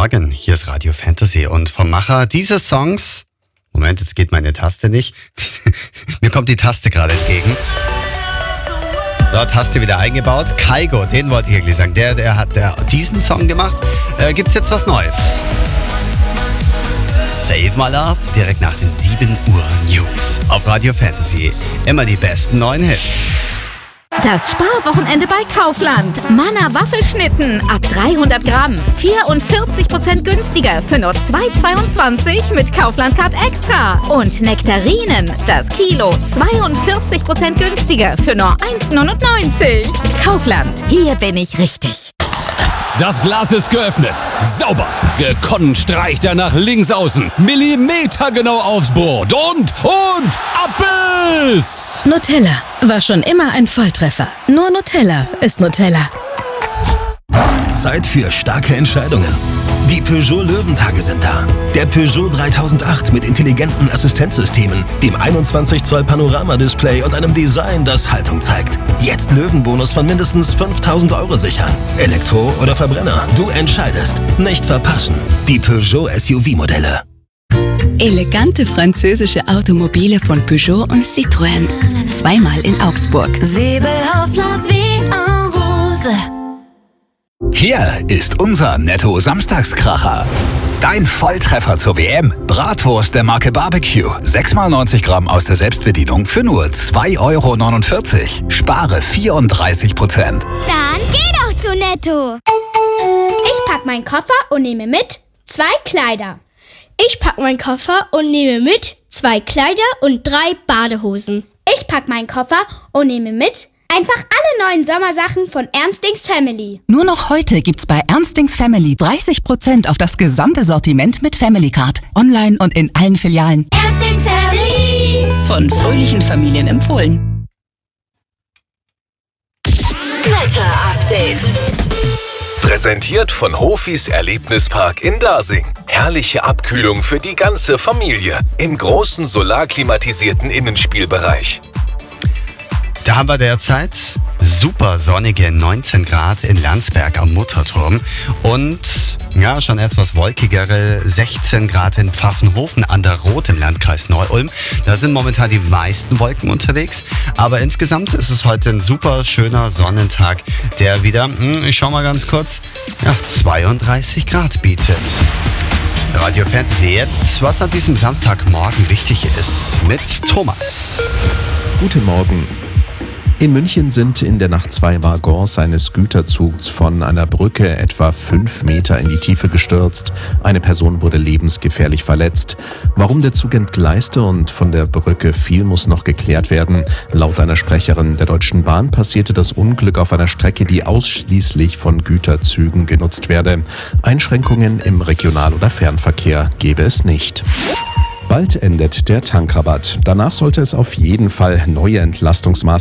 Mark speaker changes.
Speaker 1: Morgen, hier ist Radio Fantasy und vom Macher dieses Songs, Moment, jetzt geht meine Taste nicht, mir kommt die Taste gerade entgegen. So, Taste wieder eingebaut. Kygo, den wollte ich eigentlich sagen, der hat diesen Song gemacht. Gibt's jetzt was Neues? Save My Love, direkt nach den 7 Uhr News. Auf Radio Fantasy, immer die besten neuen Hits.
Speaker 2: Das Sparwochenende bei Kaufland. Manna Waffelschnitten ab 300 Gramm. 44% günstiger für nur 2,22 mit Kaufland Card Extra. Und Nektarinen, das Kilo, 42% günstiger für nur 1,99. Kaufland, hier bin ich richtig.
Speaker 3: Das Glas ist geöffnet. Sauber. Gekonnt streicht er nach links außen. Millimetergenau aufs Brot. Und Abbiss!
Speaker 4: Nutella war schon immer ein Volltreffer. Nur Nutella ist Nutella.
Speaker 5: Zeit für starke Entscheidungen. Die Peugeot Löwentage sind da. Der Peugeot 3008 mit intelligenten Assistenzsystemen, dem 21 Zoll Panoramadisplay und einem Design, das Haltung zeigt. Jetzt Löwenbonus von mindestens 5.000 € sichern. Elektro oder Verbrenner, du entscheidest. Nicht verpassen. Die Peugeot SUV-Modelle.
Speaker 4: Elegante französische Automobile von Peugeot und Citroën. Zweimal in Augsburg.
Speaker 6: Säbel auf la vie en rose.
Speaker 7: Hier ist unser Netto-Samstagskracher. Dein Volltreffer zur WM. Bratwurst der Marke Barbecue. 6x90 Gramm aus der Selbstbedienung für nur 2,49 €. Spare 34%.
Speaker 6: Dann geh doch zu Netto.
Speaker 8: Ich pack meinen Koffer und nehme mit 2 Kleider. Ich pack meinen Koffer und nehme mit 2 Kleider und 3 Badehosen. Ich pack meinen Koffer und nehme mit einfach alle neuen Sommersachen von Ernstings Family.
Speaker 4: Nur noch heute gibt's bei Ernstings Family 30% auf das gesamte Sortiment mit Family Card. Online und in allen Filialen.
Speaker 6: Ernstings Family.
Speaker 4: Von fröhlichen Familien empfohlen.
Speaker 2: Wetter-Update.
Speaker 9: Präsentiert von Hofis Erlebnispark in Dasing. Herrliche Abkühlung für die ganze Familie im großen solarklimatisierten Innenspielbereich.
Speaker 1: Da haben wir derzeit super sonnige 19 Grad in Landsberg am Mutterturm und ja, schon etwas wolkigere 16 Grad in Pfaffenhofen an der Roth im Landkreis Neu-Ulm. Da sind momentan die meisten Wolken unterwegs, aber insgesamt ist es heute ein super schöner Sonnentag, der wieder, ich schau mal ganz kurz, 32 Grad bietet. Radio Fantasy jetzt, was an diesem Samstagmorgen wichtig ist, mit Thomas.
Speaker 10: Guten Morgen. In München sind in der Nacht 2 Waggons eines Güterzugs von einer Brücke etwa 5 Meter in die Tiefe gestürzt. Eine Person wurde lebensgefährlich verletzt. Warum der Zug entgleiste und von der Brücke fiel, muss noch geklärt werden. Laut einer Sprecherin der Deutschen Bahn passierte das Unglück auf einer Strecke, die ausschließlich von Güterzügen genutzt werde. Einschränkungen im Regional- oder Fernverkehr gebe es nicht. Bald endet der Tankrabatt. Danach sollte es auf jeden Fall neue Entlastungsmaßnahmen